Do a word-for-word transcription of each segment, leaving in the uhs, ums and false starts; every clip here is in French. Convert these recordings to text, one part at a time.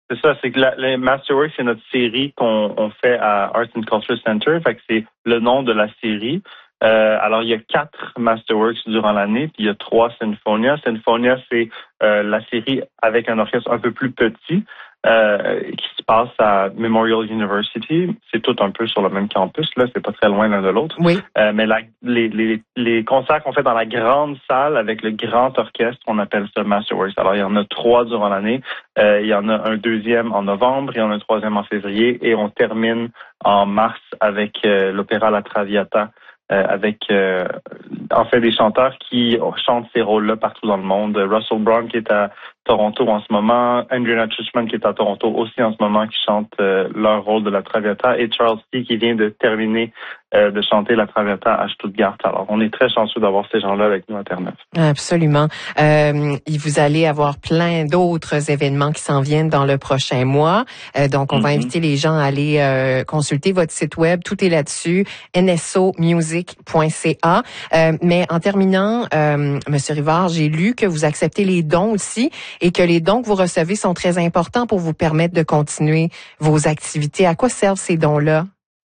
C'est ça, c'est que la, les Masterworks, c'est notre série qu'on on fait à Arts and Culture Center. Fait que c'est le nom de la série. Euh, alors, il y a quatre Masterworks durant l'année, puis il y a trois Sinfonia. Sinfonia, c'est euh, la série avec un orchestre un peu plus petit euh, qui se passe à Memorial University. C'est tout un peu sur le même campus, là, c'est pas très loin l'un de l'autre. Oui. Euh, mais la, les, les, les concerts qu'on fait dans la grande salle avec le grand orchestre, on appelle ça Masterworks. Alors, il y en a trois durant l'année. Euh, il y en a un deuxième en novembre, il y en a un troisième en février, et on termine en mars avec euh, l'opéra La Traviata. Euh, avec euh, en fait des chanteurs qui chantent ces rôles-là partout dans le monde. Russell Brown qui est à Toronto en ce moment, Andrea Trishman qui est à Toronto aussi en ce moment, qui chante euh, leur rôle de la Traviata, et Charles T qui vient de terminer euh, de chanter la Traviata à Stuttgart. Alors on est très chanceux d'avoir ces gens-là avec nous à Terre-Neuve. Absolument. Euh, vous allez avoir plein d'autres événements qui s'en viennent dans le prochain mois. Euh, donc on mm-hmm. va inviter les gens à aller euh, consulter votre site web. Tout est là-dessus, n s o music point c a. Euh, mais en terminant, euh, Monsieur Rivard, j'ai lu que vous acceptez les dons aussi, et que les dons que vous recevez sont très importants pour vous permettre de continuer vos activités. À quoi servent ces dons-là?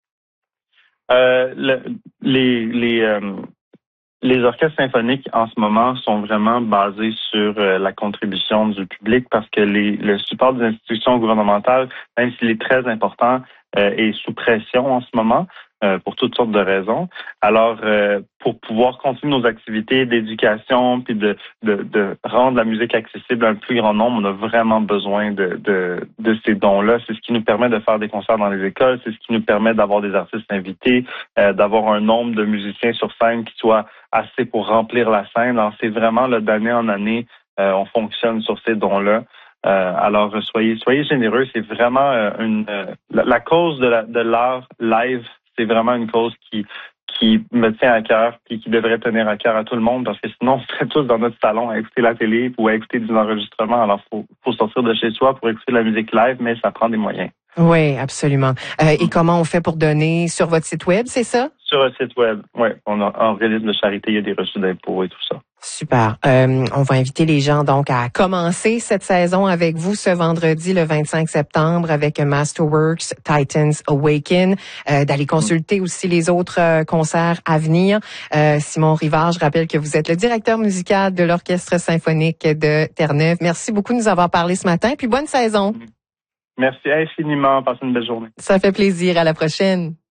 Euh, le, les les euh, les orchestres symphoniques en ce moment sont vraiment basés sur euh, la contribution du public, parce que les, le support des institutions gouvernementales, même s'il est très important, euh, est sous pression en ce moment. Euh, pour toutes sortes de raisons. Alors, euh, pour pouvoir continuer nos activités d'éducation puis de, de, de rendre la musique accessible à un plus grand nombre, on a vraiment besoin de, de, de ces dons-là. C'est ce qui nous permet de faire des concerts dans les écoles, c'est ce qui nous permet d'avoir des artistes invités, euh, d'avoir un nombre de musiciens sur scène qui soit assez pour remplir la scène. Alors, c'est vraiment là, d'année en année, euh, on fonctionne sur ces dons-là. Euh, alors, soyez soyez généreux. C'est vraiment euh, une euh, la, la cause de la, de l'art live. C'est vraiment une cause qui qui me tient à cœur et qui devrait tenir à cœur à tout le monde, parce que sinon, on serait tous dans notre salon à écouter la télé ou à écouter des enregistrements. Alors, faut faut sortir de chez soi pour écouter la musique live, mais ça prend des moyens. Oui, absolument. Euh, et comment on fait pour donner sur votre site web, c'est ça? Sur le site web, oui. On a un registre de charité, il y a des reçus d'impôts et tout ça. Super. Euh, on va inviter les gens donc à commencer cette saison avec vous ce vendredi le vingt-cinq septembre avec Masterworks Titans Awaken, euh, d'aller consulter aussi les autres euh, concerts à venir. Euh, Simon Rivard, je rappelle que vous êtes le directeur musical de l'Orchestre symphonique de Terre-Neuve. Merci beaucoup de nous avoir parlé ce matin, puis bonne saison. Merci infiniment. Passez une belle journée. Ça fait plaisir. À la prochaine.